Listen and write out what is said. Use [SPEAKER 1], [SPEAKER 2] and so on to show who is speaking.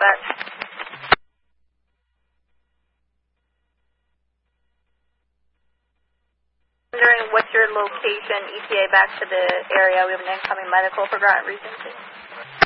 [SPEAKER 1] back. Wondering what's your location, ETA back to the area. We have an incoming medical for Grant Regency.